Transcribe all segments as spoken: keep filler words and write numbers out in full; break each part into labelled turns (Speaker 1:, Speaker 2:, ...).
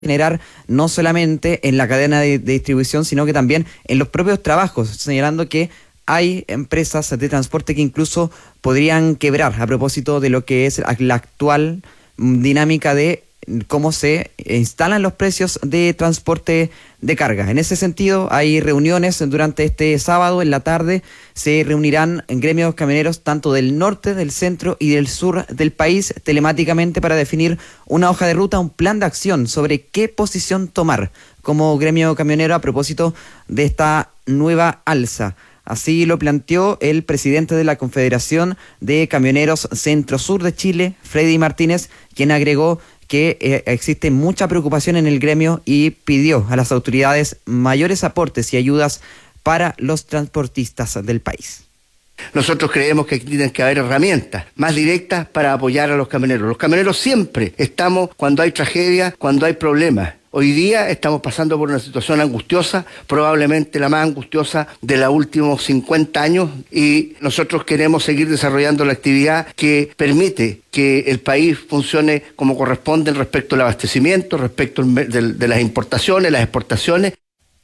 Speaker 1: generar no solamente en la cadena de, de distribución, sino que también en los propios trabajos, señalando que hay empresas de transporte que incluso podrían quebrar a propósito de lo que es la actual dinámica de cómo se instalan los precios de transporte de carga. En ese sentido, hay reuniones durante este sábado en la tarde. Se reunirán gremios camioneros tanto del norte, del centro y del sur del país telemáticamente para definir una hoja de ruta, un plan de acción sobre qué posición tomar como gremio camionero a propósito de esta nueva alza. Así lo planteó el presidente de la Confederación de Camioneros Centro-Sur de Chile, Freddy Martínez, quien agregó que eh, existe mucha preocupación en el gremio y pidió a las autoridades mayores aportes y ayudas para los transportistas del país.
Speaker 2: Nosotros creemos que aquí tienen que haber herramientas más directas para apoyar a los camioneros. Los camioneros siempre estamos cuando hay tragedia, cuando hay problemas. Hoy día estamos pasando por una situación angustiosa, probablemente la más angustiosa de los últimos cincuenta años, y nosotros queremos seguir desarrollando la actividad que permite que el país funcione como corresponde respecto al abastecimiento, respecto de, de las importaciones, las exportaciones.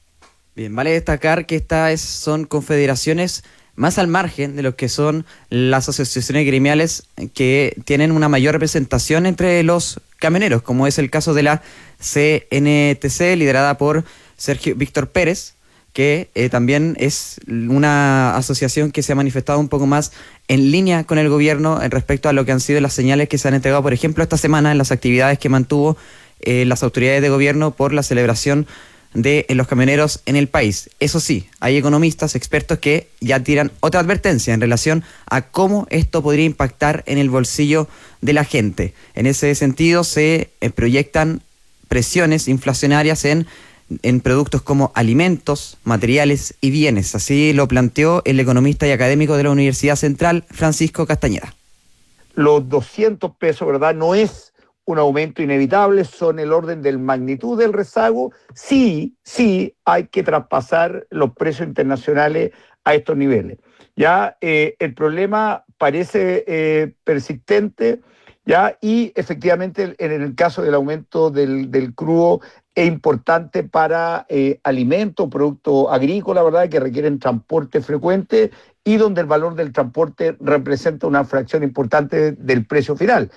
Speaker 1: Bien, vale destacar que estas son confederaciones más al margen de lo que son las asociaciones gremiales que tienen una mayor representación entre los camioneros, como es el caso de la C N T C, liderada por Sergio Víctor Pérez, que eh, también es una asociación que se ha manifestado un poco más en línea con el gobierno en respecto a lo que han sido las señales que se han entregado, por ejemplo, esta semana en las actividades que mantuvo eh, las autoridades de gobierno por la celebración de los camioneros en el país. Eso sí, hay economistas, expertos que ya tiran otra advertencia en relación a cómo esto podría impactar en el bolsillo de la gente. En ese sentido, se eh, proyectan presiones inflacionarias en, en productos como alimentos, materiales y bienes. Así lo planteó el economista y académico de la Universidad Central, Francisco Castañeda.
Speaker 3: Los doscientos pesos, ¿verdad?, no es un aumento inevitable, son el orden de magnitud del rezago. Sí, sí, hay que traspasar los precios internacionales a estos niveles. Ya eh, el problema parece eh, persistente, ya, y efectivamente en el caso del aumento del, del crudo es importante para eh, alimentos, productos agrícolas, ¿verdad?, que requieren transporte frecuente y donde el valor del transporte representa una fracción importante del precio final.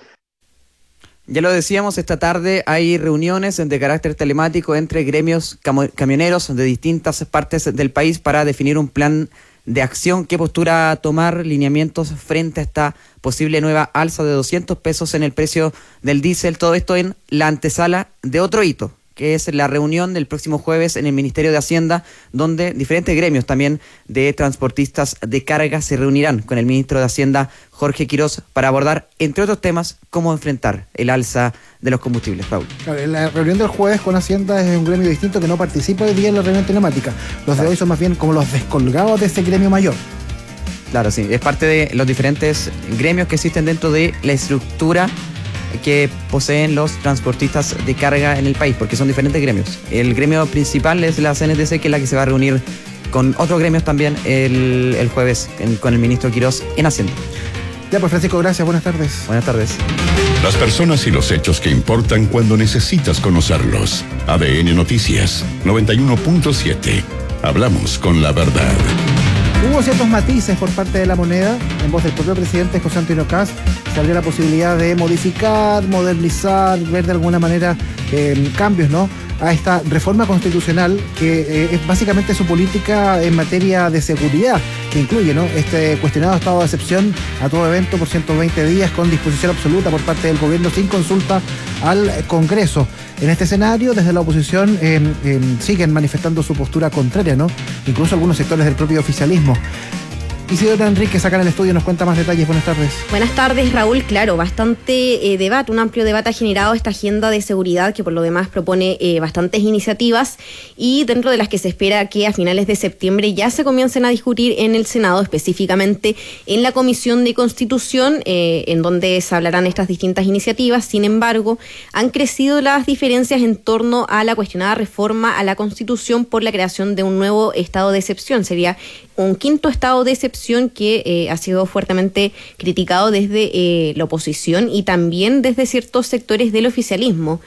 Speaker 1: Ya lo decíamos, esta tarde hay reuniones de carácter telemático entre gremios cam- camioneros de distintas partes del país para definir un plan de acción, qué postura tomar, lineamientos frente a esta posible nueva alza de doscientos pesos en el precio del diésel. Todo esto en la antesala de otro hito, que es la reunión del próximo jueves en el Ministerio de Hacienda, donde diferentes gremios también de transportistas de carga se reunirán con el ministro de Hacienda, Jorge Quirós, para abordar, entre otros temas, cómo enfrentar el alza de los combustibles. Raúl.
Speaker 4: Claro, la reunión del jueves con Hacienda es un gremio distinto que no participa hoy día en la reunión telemática. Los de hoy son más bien como los descolgados de ese gremio mayor.
Speaker 1: Claro, sí, es parte de los diferentes gremios que existen dentro de la estructura que poseen los transportistas de carga en el país, porque son diferentes gremios. El gremio principal es la C N T C, que es la que se va a reunir con otros gremios también el, el jueves en, con el ministro Quirós en Hacienda.
Speaker 4: Ya pues, Francisco, gracias, buenas tardes.
Speaker 1: Buenas tardes.
Speaker 5: Las personas y los hechos que importan cuando necesitas conocerlos. A D N Noticias noventa y uno punto siete. Hablamos con la verdad.
Speaker 4: Hubo ciertos matices por parte de la moneda. En voz del propio presidente José Antonio Kast se abrió la posibilidad de modificar, modernizar, ver de alguna manera eh, cambios, ¿no?, a esta reforma constitucional que eh, es básicamente su política en materia de seguridad, que incluye, ¿no?, este cuestionado estado de excepción a todo evento por ciento veinte días con disposición absoluta por parte del gobierno sin consulta al Congreso. En este escenario, desde la oposición eh, eh, siguen manifestando su postura contraria, ¿no?, incluso algunos sectores del propio oficialismo. Isidora Enríquez, acá en el estudio, nos cuenta más detalles. Buenas tardes.
Speaker 6: Buenas tardes, Raúl. Claro, bastante eh, debate, un amplio debate ha generado esta agenda de seguridad que por lo demás propone eh, bastantes iniciativas y dentro de las que se espera que a finales de septiembre ya se comiencen a discutir en el Senado, específicamente en la Comisión de Constitución, eh, en donde se hablarán estas distintas iniciativas. Sin embargo, han crecido las diferencias en torno a la cuestionada reforma a la Constitución por la creación de un nuevo estado de excepción. Sería un quinto estado de excepción que eh, ha sido fuertemente criticado desde eh, la oposición y también desde ciertos sectores del oficialismo.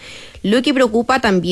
Speaker 6: Lo que preocupa también